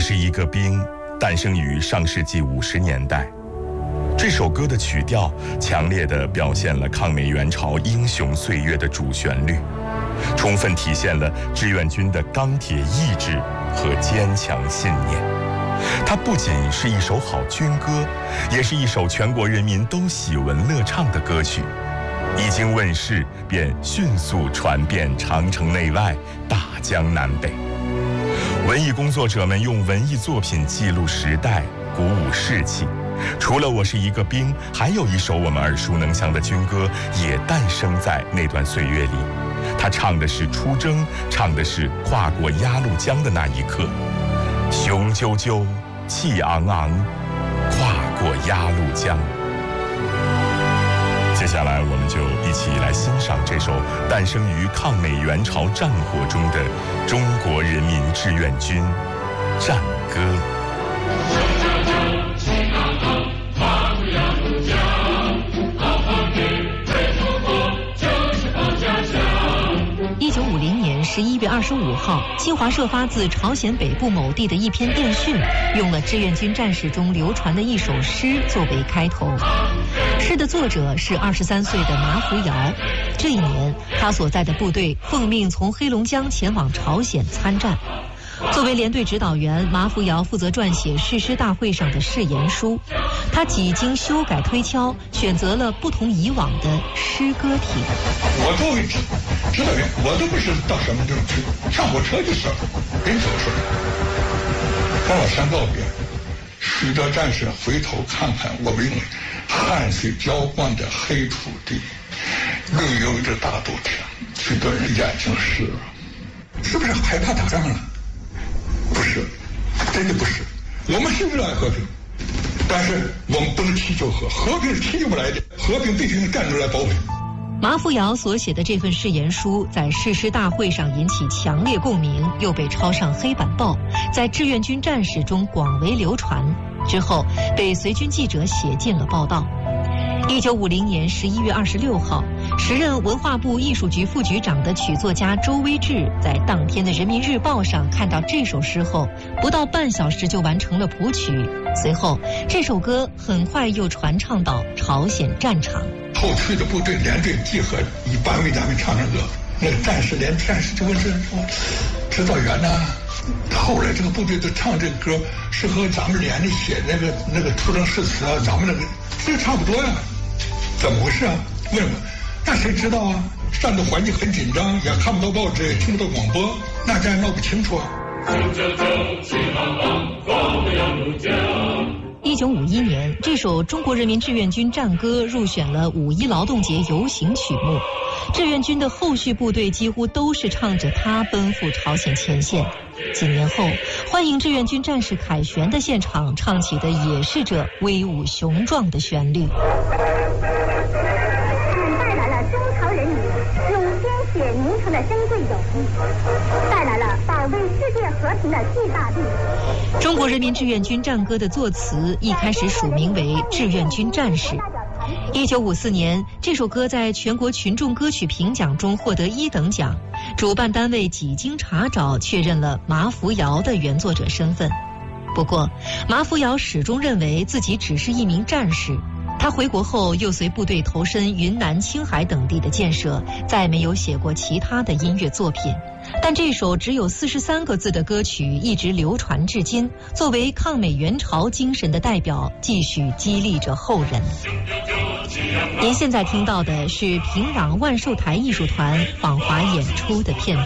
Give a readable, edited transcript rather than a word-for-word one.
是一个兵，诞生于上世纪50年代。这首歌的曲调强烈地表现了抗美援朝英雄岁月的主旋律，充分体现了志愿军的钢铁意志和坚强信念。它不仅是一首好军歌，也是一首全国人民都喜闻乐唱的歌曲。一经问世，便迅速传遍长城内外、大江南北。文艺工作者们用文艺作品记录时代，鼓舞士气。除了我是一个兵，还有一首我们耳熟能详的军歌也诞生在那段岁月里。它唱的是出征，唱的是跨过鸭绿江的那一刻。雄赳赳，气昂昂，跨过鸭绿江。接下来我们就一起来欣赏这首诞生于抗美援朝战火中的中国人民志愿军战歌。 1950年11月25号，新华社发自朝鲜北部某地的一篇电讯，用了志愿军战士中流传的一首诗作为开头。诗的作者是23岁的马福尧。这一年，他所在的部队奉命从黑龙江前往朝鲜参战。作为连队指导员，马福尧负责撰写誓师大会上的誓言书。他几经修改推敲，选择了不同以往的诗歌体。 我作为指导员，我都不是到什么地方去，上火车就是了，临走说跟老乡告别，许多战士回头看看我们汗水浇灌的黑土地，绿油油的大豆田，许多人眼睛湿了，是不是害怕打仗了？不是，真的不是。我们是热爱和平，但是我们不能祈求和平是祈求不来的，和平必须用战争来保卫。 马福尧所写的这份誓言书在誓师大会上引起强烈共鸣，又被抄上黑板报，在志愿军战士中广为流传。之后被随军记者写进了报道。1950年11月26号，时任文化部艺术局副局长的曲作家周威志在当天的《人民日报》上看到这首诗后，不到半小时就完成了谱曲。随后，这首歌很快又传唱到朝鲜战场。 后去的部队连队集合，以班为单位唱歌，那个战士就问说：“指导员呢？”后来这个部队都唱这个歌，是和咱们连里写那个出征誓词啊，咱们这差不多呀。怎么回事啊？问问，那谁知道啊？战斗环境很紧张，也看不到报纸，也听不到广播，那咱也闹不清楚啊。 1951年，这首中国人民志愿军战歌入选了5·1劳动节游行曲目。志愿军的后续部队几乎都是唱着它奔赴朝鲜前线。几年后，欢迎志愿军战士凯旋的现场唱起的也是这威武雄壮的旋律。 带来了中朝人民用鲜血凝成的珍贵友谊，带来了保卫世界和平的巨大力量。 中国人民志愿军战歌的作词一开始署名为志愿军战士。1954年，这首歌在全国群众歌曲评奖中获得1等奖，主办单位几经查找，确认了马福尧的原作者身份。不过，马福尧始终认为自己只是一名战士。他回国后又随部队投身云南、青海等地的建设，再没有写过其他的音乐作品。但这首只有43个字的歌曲一直流传至今，作为抗美援朝精神的代表，继续激励着后人。您现在听到的是平壤万寿台艺术团访华演出的片段。